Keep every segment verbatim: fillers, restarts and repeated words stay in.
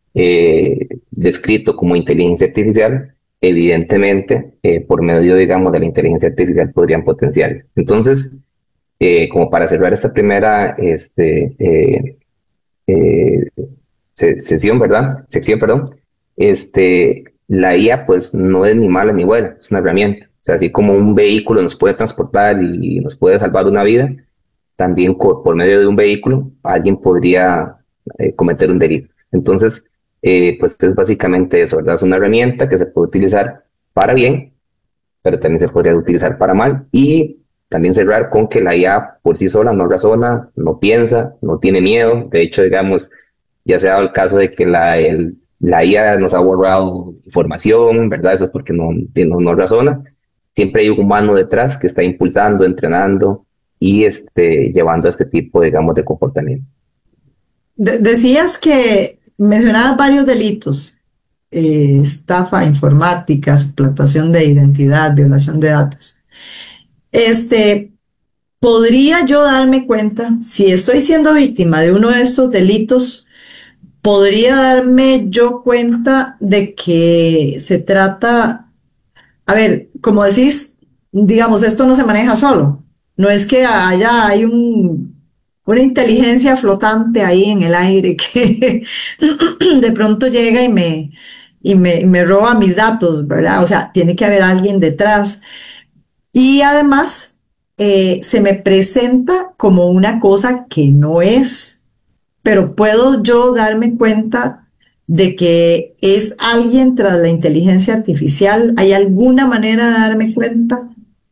eh, descrito como inteligencia artificial, evidentemente, eh, por medio, digamos, de la inteligencia artificial podrían potenciar. Entonces, eh, como para cerrar esta primera este, eh, eh, se- sesión, ¿verdad? Sección, perdón. Este, la I A pues no es ni mala ni buena, es una herramienta. O sea, así como un vehículo nos puede transportar y nos puede salvar una vida, también co- por medio de un vehículo alguien podría eh, cometer un delito. Entonces, eh, pues es básicamente eso, ¿verdad? Es una herramienta que se puede utilizar para bien, pero también se podría utilizar para mal. Y también cerrar con que la I A por sí sola no razona, no piensa, no tiene miedo. De hecho, digamos, ya se ha dado el caso de que la, el, la I A nos ha borrado información, ¿verdad? Eso es porque no, no, no razona. Siempre hay un humano detrás que está impulsando, entrenando y este, llevando a este tipo, digamos, de comportamiento. De- decías que mencionabas varios delitos, eh, estafa informática, suplantación de identidad, violación de datos. Este, ¿podría yo darme cuenta si estoy siendo víctima de uno de estos delitos? ¿Podría darme yo cuenta de que se trata, a ver, como decís, digamos, esto no se maneja solo? No es que haya, hay un, una inteligencia flotante ahí en el aire que de pronto llega y me, y me, y me roba mis datos, ¿verdad? O sea, tiene que haber alguien detrás. Y además, eh, se me presenta como una cosa que no es, pero puedo yo darme cuenta de que es alguien tras la inteligencia artificial. ¿Hay alguna manera de darme cuenta?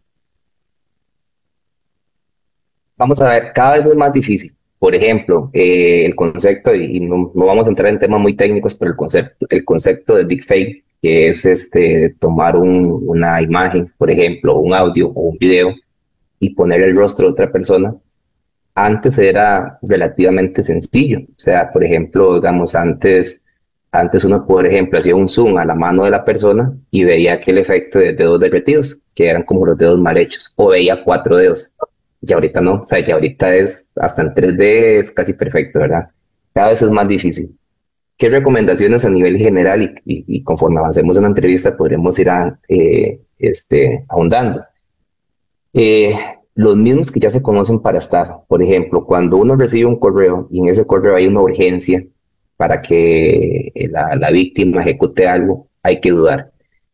Vamos a ver, cada vez es más difícil. Por ejemplo, eh, el concepto, y no, no vamos a entrar en temas muy técnicos, pero el concepto, el concepto de deepfake, que es este, tomar un, una imagen, por ejemplo, un audio o un video, y poner el rostro de otra persona, antes era relativamente sencillo. O sea, por ejemplo, digamos, antes, antes uno, por ejemplo, hacía un zoom a la mano de la persona y veía aquel efecto de dedos derretidos, que eran como los dedos mal hechos, o veía cuatro dedos. Y ahorita no, o sea, ya ahorita es hasta en tres D es casi perfecto, ¿verdad? Cada vez es más difícil. ¿Qué recomendaciones a nivel general y, y, y conforme avancemos en la entrevista podremos ir a, eh, este, ahondando? Eh, los mismos que ya se conocen para estar. Por ejemplo, cuando uno recibe un correo y en ese correo hay una urgencia para que la, la víctima ejecute algo, hay que dudar.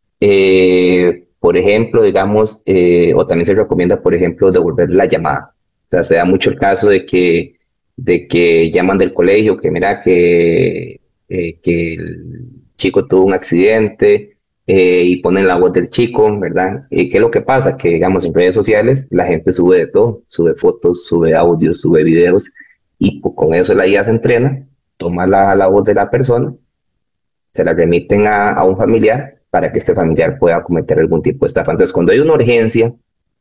Eh, por ejemplo, digamos, eh, o también se recomienda, por ejemplo, devolver la llamada. O sea, se da mucho el caso de que, de que llaman del colegio, que mira que, eh, que el chico tuvo un accidente eh, y ponen la voz del chico, ¿verdad? Eh, ¿qué es lo que pasa? Que, digamos, en redes sociales la gente sube de todo, sube fotos, sube audios, sube videos y pues, con eso la I A se entrena, toma la, la voz de la persona, se la remiten a, a un familiar para que este familiar pueda cometer algún tipo de estafa. Entonces, cuando hay una urgencia,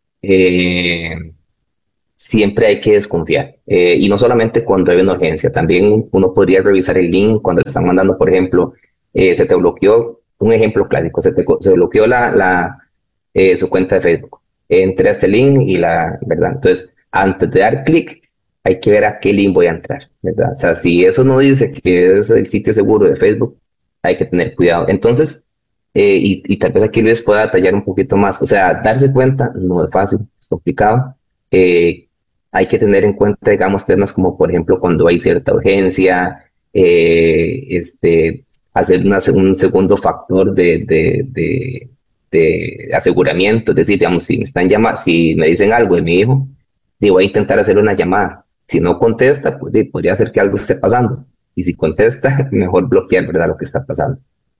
eh, siempre hay que desconfiar. Eh, y no solamente cuando hay una urgencia, también uno podría revisar el link cuando te están mandando, por ejemplo, eh, se te bloqueó, un ejemplo clásico, se te se bloqueó la, la, eh, su cuenta de Facebook. Entré a este link y la, ¿verdad? Entonces, antes de dar clic, hay que ver a qué link voy a entrar, ¿verdad? O sea, si eso no dice que es el sitio seguro de Facebook, hay que tener cuidado. Entonces, eh, y, y tal vez aquí les pueda detallar un poquito más. O sea, darse cuenta no es fácil, es complicado. Eh, Hay que tener en cuenta, digamos, temas como, por ejemplo, cuando hay cierta urgencia, eh, este, hacer una, un segundo factor de, de, de, de aseguramiento, es decir, digamos, si me están llamando, si me dicen algo de mi hijo, digo, voy a intentar hacer una llamada. Si no contesta, pues di, podría ser que algo esté pasando. Y si contesta, mejor bloquear, ¿verdad? Lo que está pasando.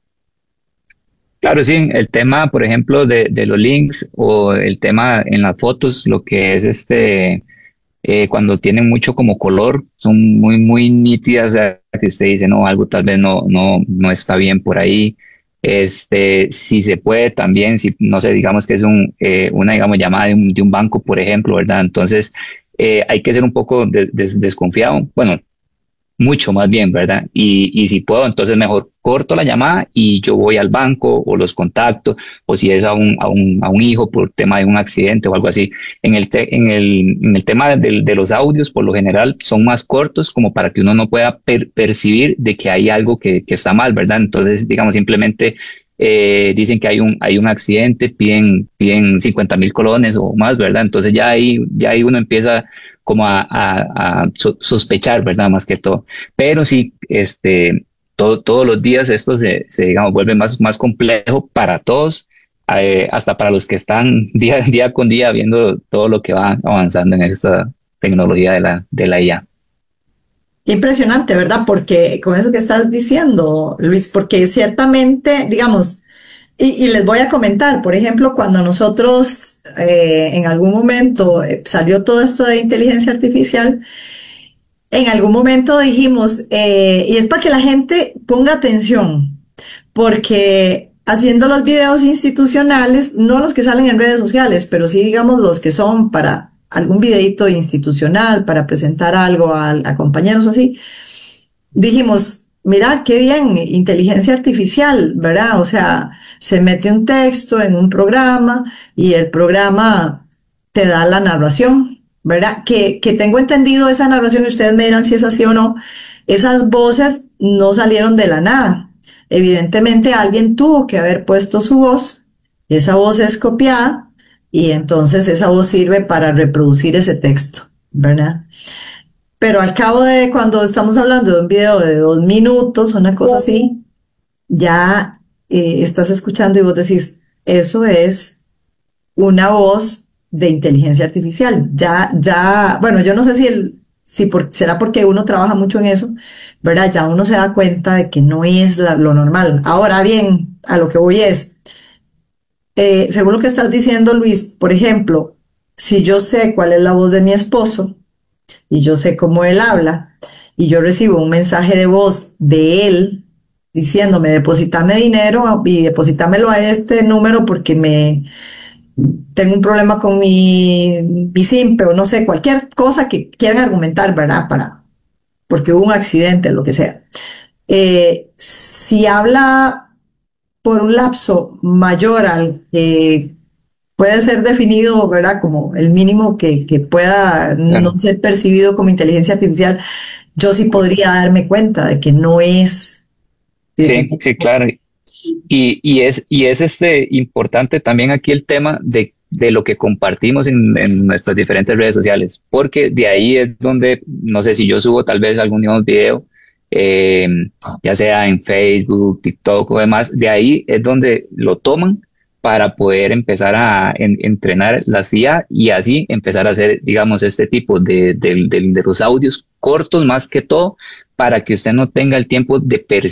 Claro, sí, el tema, por ejemplo, de, de los links o el tema en las fotos, lo que es este, eh, cuando tienen mucho como color, son muy, muy nítidas, o sea, que usted dice, no, algo tal vez no, no, no está bien por ahí. Este, si se puede también, si, no sé, digamos que es un, eh, una, digamos, llamada de un, de un banco, por ejemplo, ¿verdad? Entonces, eh, hay que ser un poco des- des- desconfiado. Bueno, mucho más bien, ¿verdad? Y, y si puedo, entonces mejor corto la llamada y yo voy al banco o los contacto, o si es a un, a un, a un hijo por tema de un accidente o algo así. En el, te- en el, en el tema de, de los audios, por lo general, son más cortos como para que uno no pueda per- percibir de que hay algo que, que está mal, ¿verdad? Entonces, digamos, simplemente eh, dicen que hay un, hay un accidente, piden, piden cincuenta mil colones o más, ¿verdad? Entonces ya ahí, ya ahí uno empieza como a, a, a so- sospechar, ¿verdad? Más que todo. Pero sí, este, todo, todos los días esto se, se, digamos, vuelve más, más complejo para todos, eh, hasta para los que están día, día con día viendo todo lo que va avanzando en esta tecnología de la, de la I A. Qué impresionante, ¿verdad? Porque con eso que estás diciendo, Luis, porque ciertamente, digamos, y, y les voy a comentar, por ejemplo, cuando nosotros eh, en algún momento eh, salió todo esto de inteligencia artificial, en algún momento dijimos, eh, y es para que la gente ponga atención, porque haciendo los videos institucionales, no los que salen en redes sociales, pero sí digamos los que son para algún videito institucional, para presentar algo a, a compañeros o así, dijimos, mira, qué bien, inteligencia artificial, ¿verdad? O sea, se mete un texto en un programa y el programa te da la narración, ¿verdad? Que, que tengo entendido esa narración y ustedes me dirán si es así o no. Esas voces no salieron de la nada. Evidentemente alguien tuvo que haber puesto su voz, esa voz es copiada y entonces esa voz sirve para reproducir ese texto, ¿verdad? Pero al cabo de cuando estamos hablando de un video de dos minutos, una cosa así, ya eh, estás escuchando y vos decís, eso es una voz de inteligencia artificial. Ya, ya, bueno, yo no sé si el, si por, será porque uno trabaja mucho en eso, ¿verdad? Ya uno se da cuenta de que no es la- lo normal. Ahora bien, a lo que voy es, eh, según lo que estás diciendo, Luis, por ejemplo, si yo sé cuál es la voz de mi esposo, y yo sé cómo él habla y yo recibo un mensaje de voz de él diciéndome depositame dinero y depositámelo a este número porque me tengo un problema con mi, mi simpe o no sé, cualquier cosa que quieran argumentar, ¿verdad? Para, porque hubo un accidente, lo que sea. Eh, si habla por un lapso mayor al que puede ser definido, ¿verdad? Como el mínimo que, que pueda no Claro. ser percibido como inteligencia artificial, yo sí podría darme cuenta de que no es. De que, Sí, sí, claro. Y, y es, y es este importante también aquí el tema de, de lo que compartimos en, en nuestras diferentes redes sociales, porque de ahí es donde, no sé si yo subo tal vez algún digamos, video, eh, ya sea en Facebook, TikTok o demás, de ahí es donde lo toman para poder empezar a en- entrenar la C I A y así empezar a hacer, digamos, este tipo de, de, de de los audios cortos más que todo, para que usted no tenga el tiempo de percibir